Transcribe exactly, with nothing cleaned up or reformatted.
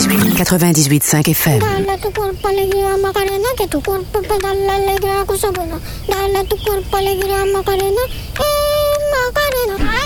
quatre-vingt-dix-huit virgule cinq F M. Dale a tu cuerpo alegría Macarena, que tu cuerpo para dar la alegría cosa buena. Dale a tu cuerpo alegría Macarena, eh Macarena.